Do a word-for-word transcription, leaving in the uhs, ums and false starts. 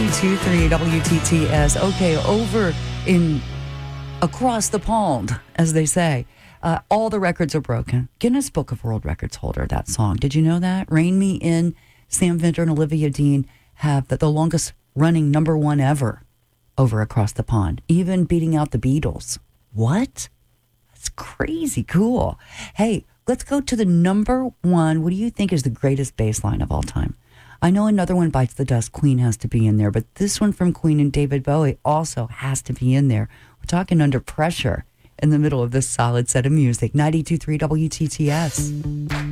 ninety-two point three W T T S. Okay, over in across the pond, as they say, uh, all the records are broken. Guinness Book of World Records holder, that song. Did you know that? Rain Me In, Sam Vinter and Olivia Dean have the, the longest running number one ever over across the pond, even beating out the Beatles. What? That's crazy cool. Hey, let's go to the number one. What do you think is the greatest bass line of all time? I know another one bites the dust. Queen has to be in there, but this one from Queen and David Bowie also has to be in there. We're talking Under Pressure in the middle of this solid set of music. ninety-two point three W T T S.